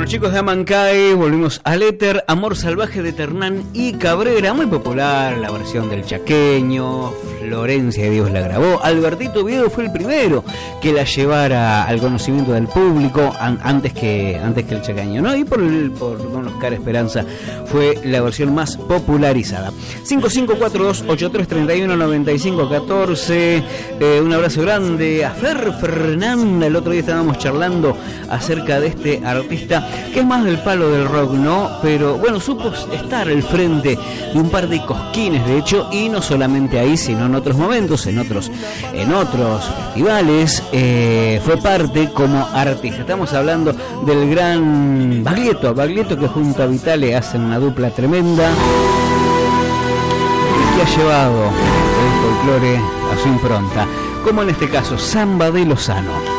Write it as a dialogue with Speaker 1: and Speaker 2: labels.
Speaker 1: los chicos de Amancay, volvimos al éter. Amor salvaje de Ternán y Cabrera, muy popular la versión del chaqueño. Florencia de Dios la grabó. Albertito Viedo fue el primero que la llevara al conocimiento del público antes que el chaqueño, ¿no? Y por Don Oscar Esperanza fue la versión más popularizada. 5542-8331-9514. Un abrazo grande a Fer Fernanda. El otro día estábamos charlando acerca de este artista que es más del palo del rock, ¿no? Pero bueno, supo estar al frente de un par de cosquines, de hecho, y no solamente ahí, sino en otros momentos, en otros festivales, fue parte como artista. Estamos hablando del gran Baglietto que junto a Vitale hacen una dupla tremenda y que ha llevado el folclore a su impronta, como en este caso Samba de Lozano.